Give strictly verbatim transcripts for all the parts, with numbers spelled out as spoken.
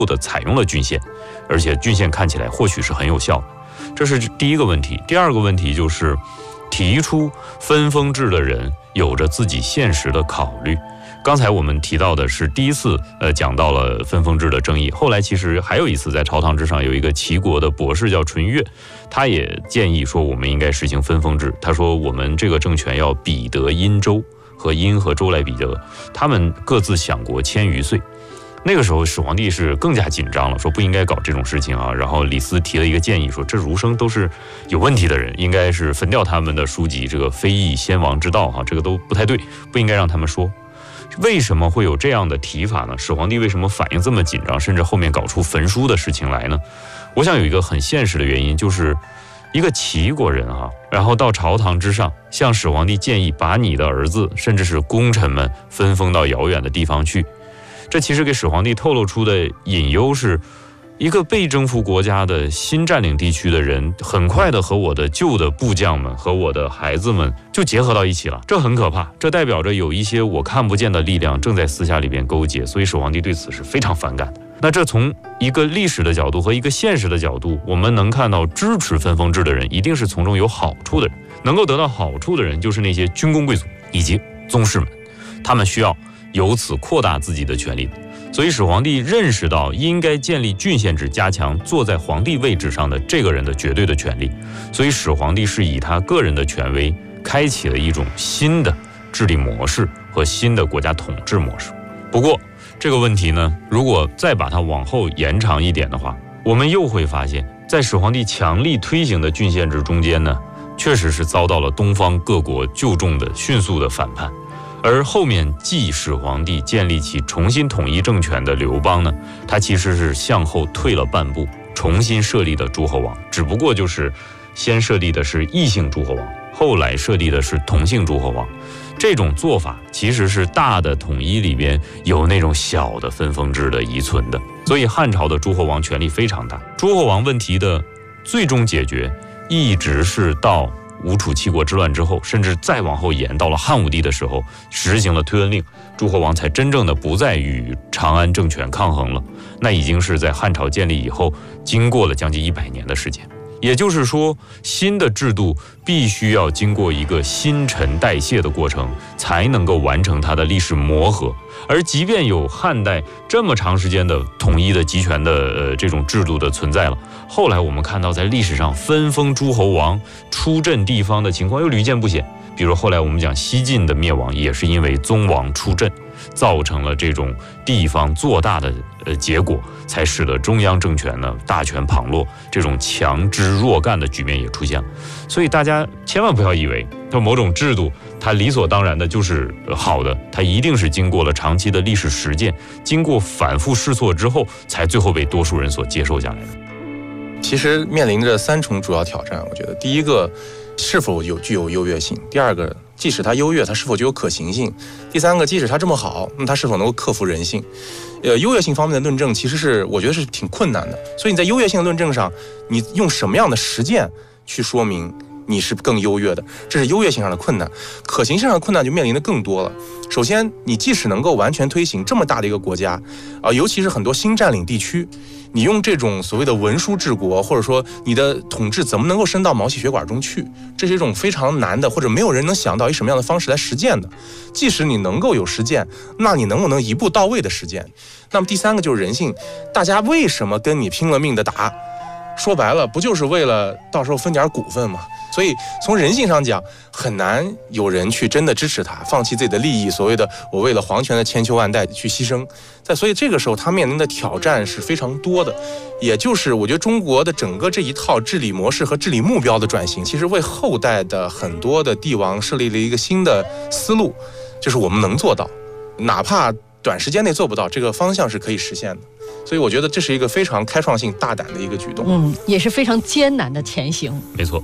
的采用了郡县，而且郡县看起来或许是很有效的，这是第一个问题。第二个问题就是提出分封制的人有着自己现实的考虑。刚才我们提到的是第一次呃讲到了分封制的争议，后来其实还有一次在朝堂之上有一个齐国的博士叫淳越，他也建议说我们应该实行分封制。他说我们这个政权要比得殷周，和殷和周来比得，他们各自享国千余岁。那个时候始皇帝是更加紧张了，说不应该搞这种事情啊。然后李斯提了一个建议，说这儒生都是有问题的人，应该是焚掉他们的书籍，这个非议先王之道哈，这个都不太对，不应该让他们说。为什么会有这样的提法呢？始皇帝为什么反应这么紧张，甚至后面搞出焚书的事情来呢？我想有一个很现实的原因，就是一个齐国人哈，然后到朝堂之上向始皇帝建议把你的儿子甚至是功臣们分封到遥远的地方去。这其实给始皇帝透露出的隐忧是，一个被征服国家的新占领地区的人，很快的和我的旧的部将们和我的孩子们就结合到一起了，这很可怕。这代表着有一些我看不见的力量正在私下里边勾结，所以始皇帝对此是非常反感的。那这从一个历史的角度和一个现实的角度，我们能看到支持分封制的人一定是从中有好处的人，能够得到好处的人就是那些军功贵族以及宗室们，他们需要由此扩大自己的权利。所以始皇帝认识到应该建立郡县制，加强坐在皇帝位置上的这个人的绝对的权利。所以始皇帝是以他个人的权威开启了一种新的治理模式和新的国家统治模式。不过这个问题呢，如果再把它往后延长一点的话，我们又会发现在始皇帝强力推行的郡县制中间呢，确实是遭到了东方各国旧重的迅速的反叛。而后面继始皇帝建立起重新统一政权的刘邦呢，他其实是向后退了半步，重新设立的诸侯王，只不过就是先设立的是异姓诸侯王，后来设立的是同姓诸侯王。这种做法其实是大的统一里边有那种小的分封制的遗存的，所以汉朝的诸侯王权力非常大。诸侯王问题的最终解决一直是到吴楚七国之乱之后，甚至再往后延到了汉武帝的时候，实行了推恩令，诸侯王才真正的不再与长安政权抗衡了。那已经是在汉朝建立以后，经过了将近一百年的时间。也就是说，新的制度必须要经过一个新陈代谢的过程，才能够完成它的历史磨合。而即便有汉代这么长时间的统一的集权的呃这种制度的存在了，后来我们看到在历史上分封诸侯王出镇地方的情况又屡见不鲜。比如后来我们讲西晋的灭亡，也是因为宗王出镇，造成了这种地方做大的呃结果，才使得中央政权呢大权旁落，这种强支弱干的局面也出现了。所以大家千万不要以为说某种制度它理所当然的就是好的，它一定是经过了长期的历史实践，经过反复试错之后，才最后被多数人所接受下来的。 其实面临着三重主要挑战，我觉得第一个是否有具有优越性，第二个即使它优越，它是否具有可行性，第三个即使它这么好，那它是否能够克服人性。呃，优越性方面的论证其实是我觉得是挺困难的，所以你在优越性的论证上，你用什么样的实践去说明你是更优越的，这是优越性上的困难。可行性上的困难就面临的更多了。首先，你即使能够完全推行这么大的一个国家啊、呃，尤其是很多新占领地区，你用这种所谓的文书治国，或者说你的统治怎么能够伸到毛细血管中去，这是一种非常难的，或者没有人能想到以什么样的方式来实践的。即使你能够有实践，那你能不能一步到位的实践？那么第三个就是人性，大家为什么跟你拼了命的打？说白了，不就是为了到时候分点股份吗？所以从人性上讲，很难有人去真的支持他，放弃自己的利益，所谓的我为了皇权的千秋万代去牺牲。在所以这个时候，他面临的挑战是非常多的。也就是我觉得中国的整个这一套治理模式和治理目标的转型，其实为后代的很多的帝王设立了一个新的思路，就是我们能做到，哪怕短时间内做不到，这个方向是可以实现的。所以我觉得这是一个非常开创性、大胆的一个举动， 嗯，也是非常艰难的前行。 没错。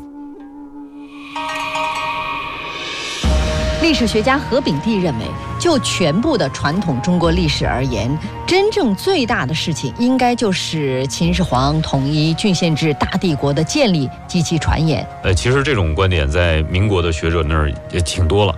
历史学家何炳棣认为，就全部的传统中国历史而言，真正最大的事情应该就是秦始皇统一郡县制大帝国的建立及其传演。 呃，其实这种观点在民国的学者那儿也挺多了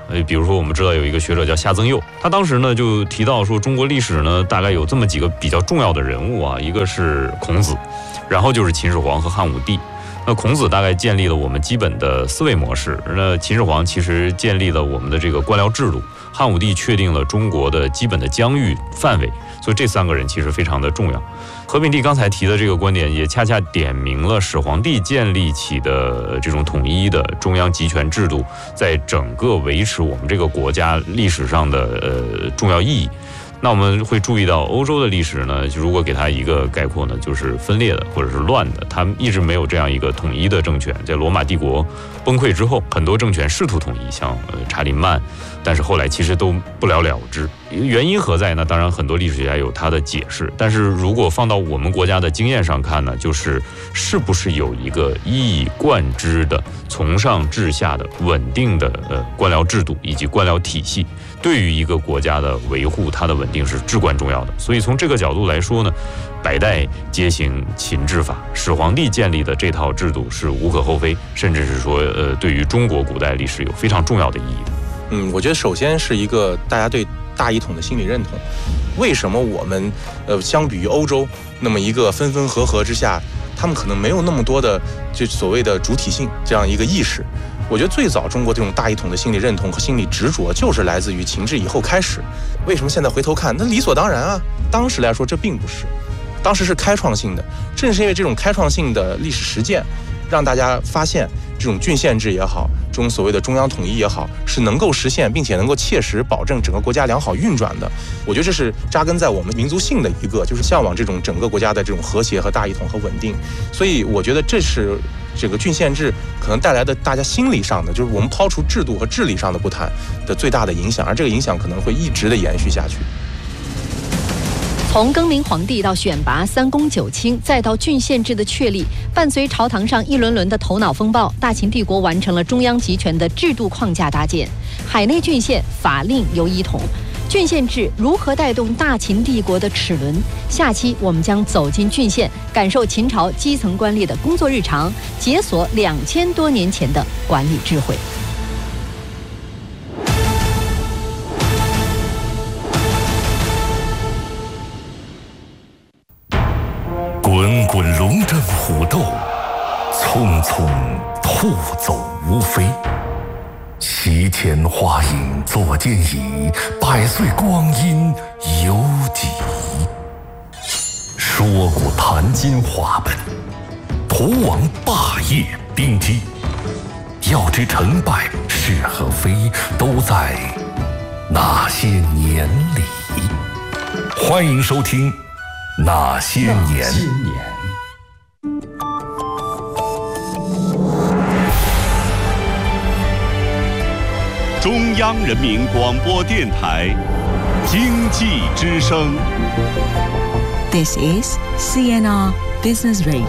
呃，比如说我们知道有一个学者叫夏曾佑，他当时呢就提到说，中国历史呢大概有这么几个比较重要的人物啊，一个是孔子，然后就是秦始皇和汉武帝。那孔子大概建立了我们基本的思维模式，那秦始皇其实建立了我们的这个官僚制度，汉武帝确定了中国的基本的疆域范围，所以这三个人其实非常的重要。和平帝刚才提的这个观点，也恰恰点明了始皇帝建立起的这种统一的中央集权制度，在整个维持我们这个国家历史上的呃重要意义。那我们会注意到，欧洲的历史呢，如果给它一个概括呢，就是分裂的或者是乱的，他们一直没有这样一个统一的政权。在罗马帝国崩溃之后，很多政权试图统一，像呃查理曼，但是后来其实都不了了之。原因何在呢？当然，很多历史学家有他的解释。但是如果放到我们国家的经验上看呢，就是是不是有一个一以贯之的从上至下的稳定的呃官僚制度以及官僚体系，对于一个国家的维护，它的稳定是至关重要的。所以从这个角度来说呢，百代皆行秦制法，始皇帝建立的这套制度是无可厚非，甚至是说呃对于中国古代历史有非常重要的意义的。 嗯，我觉得首先是一个大家对大一统的心理认同。为什么我们呃相比于欧洲那么一个分分合合之下，他们可能没有那么多的就所谓的主体性这样一个意识？我觉得最早中国这种大一统的心理认同和心理执着，就是来自于秦制以后开始。为什么现在回头看，那理所当然啊？当时来说这并不是，当时是开创性的。正是因为这种开创性的历史实践，让大家发现这种郡县制也好，这种所谓的中央统一也好，是能够实现并且能够切实保证整个国家良好运转的。我觉得这是扎根在我们民族性的一个，就是向往这种整个国家的这种和谐和大一统和稳定。所以我觉得这是这个郡县制可能带来的大家心理上的，就是我们抛除制度和治理上的不谈的最大的影响，而这个影响可能会一直的延续下去。 从更名皇帝到选拔三公九卿，再到郡县制的确立，伴随朝堂上一轮轮的头脑风暴，大秦帝国完成了中央集权的制度框架搭建，海内郡县法令由一统。郡县制如何带动大秦帝国的齿轮？下期我们将走进郡县，感受秦朝基层官吏的工作日常，解锁两千多年前的管理智慧。 滚滚龙争虎斗，匆匆兔走乌飞。席间花影坐间椅，百岁光阴犹几。说古谈今话本，图王霸业兵机。要知成败是和非，都在那些年里。欢迎收听《那些年》。 中央人民广播电台经济之声。 This is C N R Business Radio。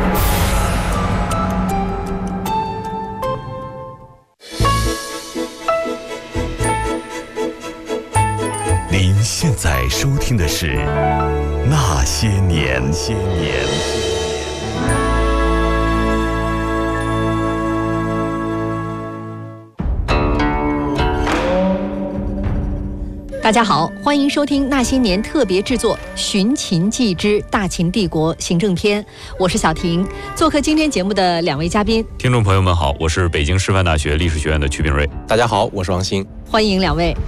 您现在收听的是《那些年》。些年。 大家好，欢迎收听《那些年》特别制作《寻秦记之大秦帝国行政篇》，我是小婷。做客今天节目的两位嘉宾， 听众朋友们好，我是北京师范大学历史学院的曲炳瑞。 大家好，我是王鑫。 欢迎两位。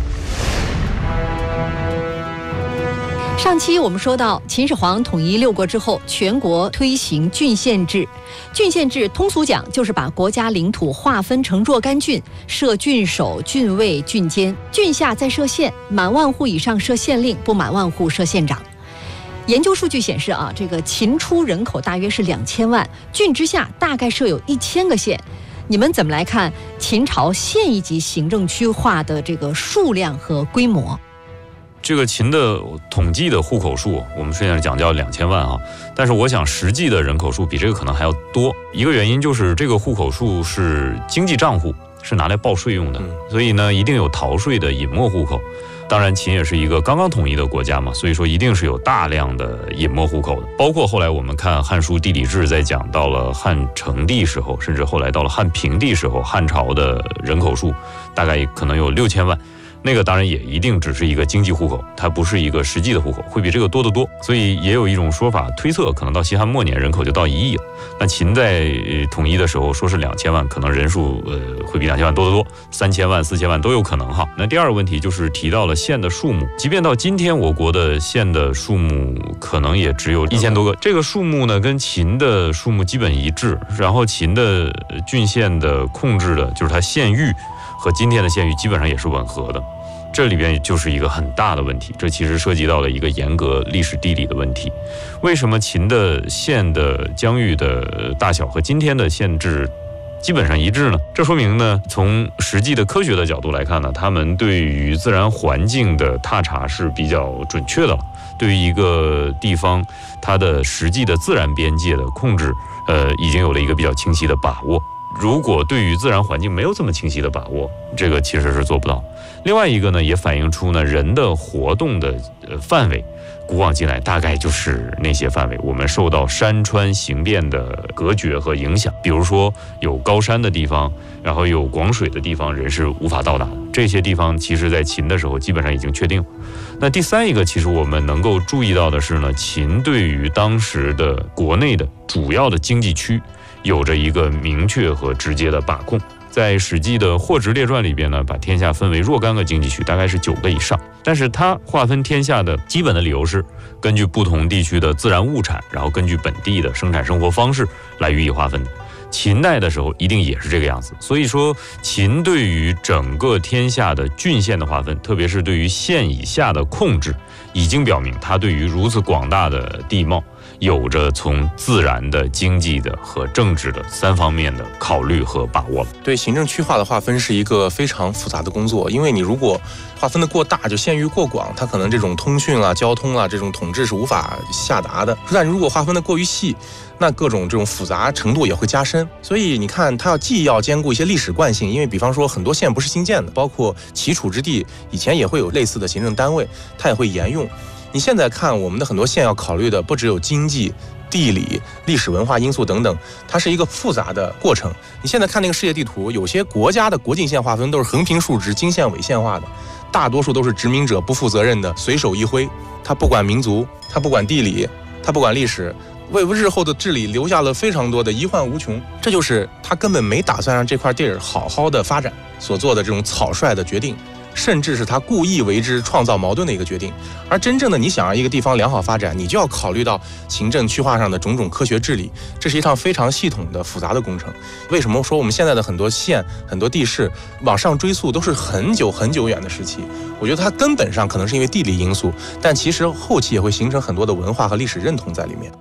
上期我们说到，秦始皇统一六国之后，全国推行郡县制。郡县制通俗讲就是把国家领土划分成若干郡，设郡守、郡尉、郡监，郡下再设县，满万户以上设县令，不满万户设县长。研究数据显示啊，这个秦初人口大约是两千万，郡之下大概设有一千个县。你们怎么来看秦朝县一级行政区划的这个数量和规模？ 这个秦的统计的户口数，我们虽然讲叫两千万啊，但是我想实际的人口数比这个可能还要多。一个原因就是这个户口数是经济账户，是拿来报税用的，所以呢一定有逃税的隐没户口。 当然秦也是一个刚刚统一的国家嘛，所以说一定是有大量的隐没户口的。包括后来我们看《汉书地理志》在讲到了汉成帝时候，甚至后来到了汉平帝时候，汉朝的人口数大概可能有六千万。那个当然也一定只是一个经济户口，它不是一个实际的户口，会比这个多得多。所以也有一种说法推测，可能到西汉末年人口就到一亿了。那秦在统一的时候说是两千万，可能人数呃会比两千万多得多，三千万、四千万都有可能哈。那第二个问题就是提到了县的数目，即便到今天我国的县的数目可能也只有一千多个，这个数目呢跟秦的数目基本一致。然后秦的郡县的控制的就是它县域和今天的县域基本上也是吻合的。这里边就是一个很大的问题，这其实涉及到了一个严格历史地理的问题。为什么秦的县的疆域的大小和今天的县制基本上一致呢？这说明呢，从实际的科学的角度来看呢，他们对于自然环境的踏查是比较准确的了。对于一个地方它的实际的自然边界的控制，呃，已经有了一个比较清晰的把握。如果对于自然环境没有这么清晰的把握，这个其实是做不到。另外一个呢，也反映出呢人的活动的呃范围，古往今来大概就是那些范围。我们受到山川形变的隔绝和影响，比如说有高山的地方，然后有广水的地方，人是无法到达的。这些地方其实在秦的时候基本上已经确定。那第三一个，其实我们能够注意到的是呢，秦对于当时的国内的主要的经济区有着一个明确和直接的把控。在《史记》的《霍职列传》里边呢，把天下分为若干个经济区，大概是九个以上。但是它划分天下的基本的理由是根据不同地区的自然物产，然后根据本地的生产生活方式来予以划分的。秦代的时候一定也是这个样子。所以说，秦对于整个天下的郡县的划分，特别是对于县以下的控制，已经表明它对于如此广大的地貌有着从自然的、经济的和政治的三方面的考虑和把握了。 对，行政区划的划分是一个非常复杂的工作，因为你如果划分的过大，就县域过广，它可能这种通讯啊、交通啊这种统治是无法下达的。但如果划分的过于细，那各种这种复杂程度也会加深。所以你看，它要既要兼顾一些历史惯性，因为比方说很多县不是新建的，包括齐楚之地以前也会有类似的行政单位，它也会沿用。你现在看我们的很多县要考虑的不只有经济、地理、历史文化因素等等，它是一个复杂的过程。你现在看那个世界地图，有些国家的国境线划分都是横平竖直、经线纬线化的，大多数都是殖民者不负责任的随手一挥，他不管民族，他不管地理，他不管历史，为日后的治理留下了非常多的遗患无穷。这就是他根本没打算让这块地儿好好的发展所做的这种草率的决定，甚至是他故意为之创造矛盾的一个决定。而真正的你想让一个地方良好发展，你就要考虑到行政区划上的种种科学治理，这是一趟非常系统的复杂的工程。为什么说我们现在的很多县、很多地市往上追溯都是很久很久远的时期？我觉得它根本上可能是因为地理因素，但其实后期也会形成很多的文化和历史认同在里面。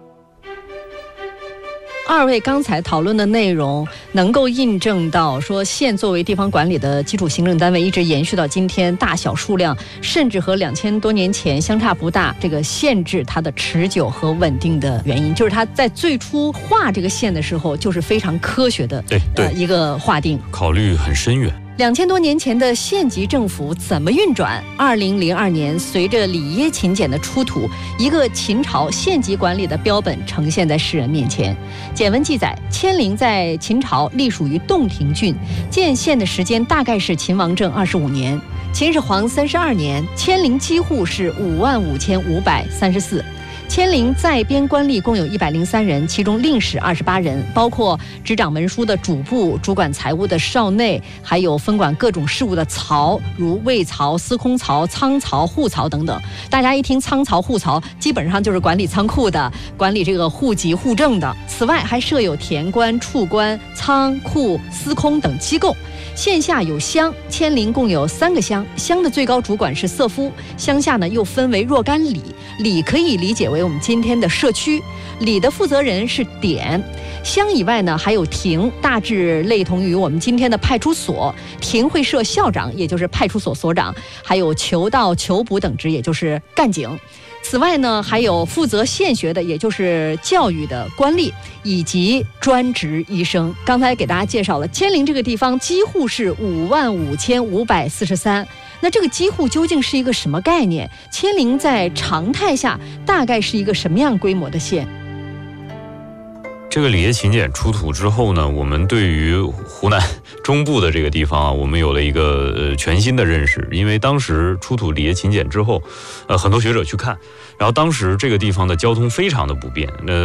二位刚才讨论的内容能够印证到说，县作为地方管理的基础行政单位，一直延续到今天，大小数量甚至和两千多年前相差不大。这个县制它的持久和稳定的原因，就是它在最初划这个县的时候，就是非常科学的对对、 呃、一个划定， 考虑很深远。 两千多年前的县级政府怎么运转？二零零二年，随着里耶秦简的出土，一个秦朝县级管理的标本呈现在世人面前。简文记载，阡陵在秦朝隶属于洞庭郡，建县的时间大概是秦王政二十五年。秦始皇三十二年，阡陵基户是五万五千五百三十四。阡陵在编官吏共有一百零三人，其中令史二十八人，包括执掌文书的主簿、主管财务的少内，还有分管各种事务的曹，如卫曹、司空曹、仓曹、户曹等等。大家一听仓曹、户曹，基本上就是管理仓库的、管理这个户籍户政的。此外，还设有田官、处官、仓库、司空等机构。县下有乡，阡陵共有三个乡，乡的最高主管是瑟夫，乡下呢又分为若干里，里可以理解为我们今天的社区，里的负责人是典。乡以外呢还有亭，大致类同于我们今天的派出所，亭会设校长，也就是派出所所长，还有囚道、囚捕等职，也就是干警。此外呢，还有负责县学的，也就是教育的官吏，以及专职医生。刚才给大家介绍了阡陵这个地方几乎是五万五千五百四十三。 那这个机户究竟是一个什么概念？千陵在常态下大概是一个什么样规模的县？ 这个里耶秦简出土之后呢，我们对于湖南中部的这个地方啊，我们有了一个呃全新的认识。因为当时出土里耶秦简之后，呃，很多学者去看，然后当时这个地方的交通非常的不便，呃。